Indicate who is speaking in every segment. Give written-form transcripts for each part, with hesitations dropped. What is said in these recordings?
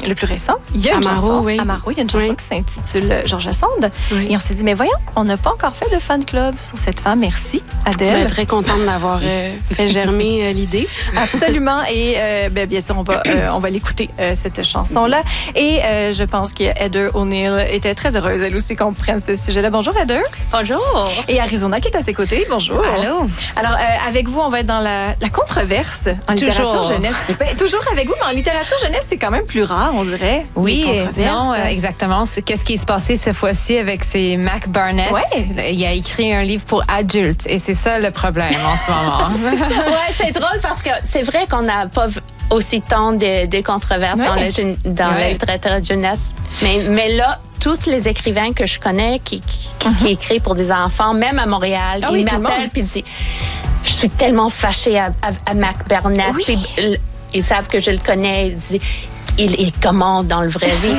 Speaker 1: le plus récent, il y a une chanson.
Speaker 2: Oui.
Speaker 1: Amaro, il y a une chanson qui s'intitule Georges Sand. Oui. Et on s'est dit, mais voyons, on n'a pas encore fait de fan club sur cette femme. Merci, Adèle.
Speaker 2: Très contente d'avoir fait germer l'idée.
Speaker 1: Absolument. Et bien sûr, on va l'écouter, cette chanson-là. Et je pense que Heather O'Neill était très heureuse, elle aussi, qu'on prenne ce sujet-là. Bonjour, Heather.
Speaker 3: Bonjour.
Speaker 1: Et Arizona qui est à ses côtés. Bonjour.
Speaker 3: Allô.
Speaker 1: Alors, avec vous, on va être dans la controverse en littérature jeunesse. Toujours avec vous, mais en littérature jeunesse, c'est quand même plus rare, on dirait.
Speaker 3: Oui, non, exactement. Qu'est-ce qui se passé cette fois-ci avec ces Mac Barnett? Ouais. Il a écrit un livre pour adultes et c'est ça le problème en ce moment.
Speaker 4: C'est drôle parce que c'est vrai qu'on n'a pas aussi tant de controverses dans la littérature jeunesse. Mais là, tous les écrivains que je connais qui écrivent pour des enfants, même à Montréal, ils m'appellent et disent « Je suis tellement fâchée à Mac Barnett. Oui. » Puis ils savent que je le connais. Ils disent « Il est comment dans le vrai vie? »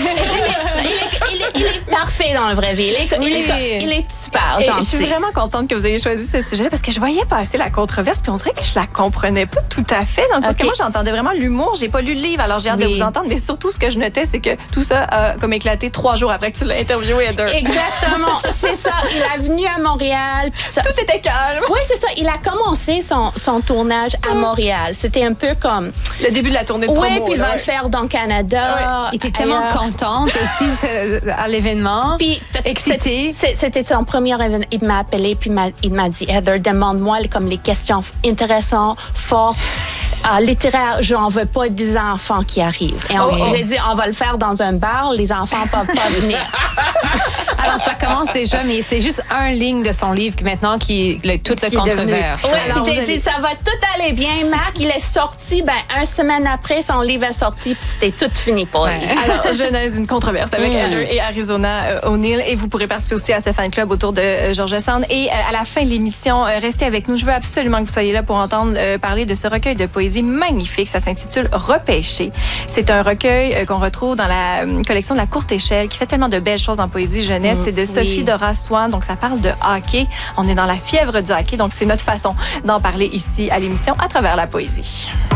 Speaker 4: Il est parfait dans la vraie vie. Il est super gentil.
Speaker 1: Je suis vraiment contente que vous ayez choisi ce sujet-là parce que je voyais passer la controverse puis on dirait que je la comprenais pas tout à fait. Dans le sens que moi, j'entendais vraiment l'humour. J'ai pas lu le livre, alors j'ai hâte de vous entendre. Mais surtout, ce que je notais, c'est que tout ça a comme éclaté 3 jours après que tu l'as interviewé, Heather.
Speaker 4: Exactement. C'est ça. Il est venu à Montréal.
Speaker 1: Tout était calme.
Speaker 4: Oui, c'est ça. Il a commencé son tournage à Montréal. C'était un peu comme...
Speaker 1: le début de la tournée de promo.
Speaker 4: Oui, puis il va le faire dans le Canada.
Speaker 3: Il était tellement contente aussi à l'événement. Puis, excitée.
Speaker 4: C'était son premier événement. Il m'a appelé puis il m'a dit, Heather, demande-moi comme les questions intéressantes, fortes. Littéraire, je n'en veux pas des enfants qui arrivent. Et j'ai dit, on va le faire dans un bar, les enfants ne peuvent pas venir.
Speaker 3: Alors, ça commence déjà, mais c'est juste un ligne de son livre maintenant qui est toute la controverse.
Speaker 4: Oui, puis j'ai dit, ça va tout aller bien. Marc, il est sorti, une semaine après, son livre est sorti, puis c'était tout fini pour lui.
Speaker 1: Alors, Genèse, une controverse avec Heather et Arizona O'Neill. Et vous pourrez participer aussi à ce fan club autour de Georges Sand. Et à la fin de l'émission, restez avec nous. Je veux absolument que vous soyez là pour entendre parler de ce recueil de poésie magnifique. Ça s'intitule Repêché. C'est un recueil qu'on retrouve dans la collection de la Courte Échelle qui fait tellement de belles choses en poésie jeunesse. C'est de Sophie Dora Swann. Donc, ça parle de hockey. On est dans la fièvre du hockey. Donc, c'est notre façon d'en parler ici à l'émission à travers la poésie.